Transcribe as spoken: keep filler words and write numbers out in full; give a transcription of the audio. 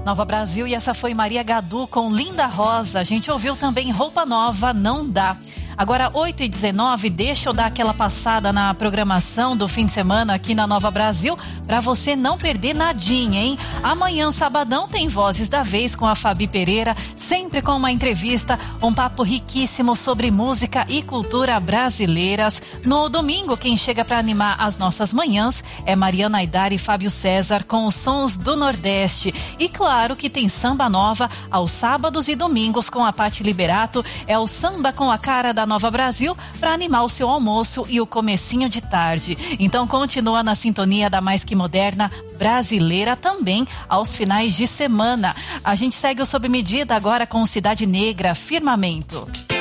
Nova Brasil, e essa foi Maria Gadu com Linda Rosa. A gente ouviu também Roupa Nova, Não Dá. Agora, oito e dezenove, deixa eu dar aquela passada na programação do fim de semana aqui na Nova Brasil, para você não perder nadinha, hein? Amanhã, sabadão, tem Vozes da Vez com a Fabi Pereira, sempre com uma entrevista, um papo riquíssimo sobre música e cultura brasileiras. No domingo, quem chega para animar as nossas manhãs é Mariana Aidar e Fábio César com os sons do Nordeste. E claro que tem samba nova aos sábados e domingos com a Patti Liberato. É o samba com a cara da Nova Brasil para animar o seu almoço e o comecinho de tarde. Então continua na sintonia da mais que moderna brasileira também aos finais de semana. A gente segue o Sob Medida agora com Cidade Negra, Firmamento.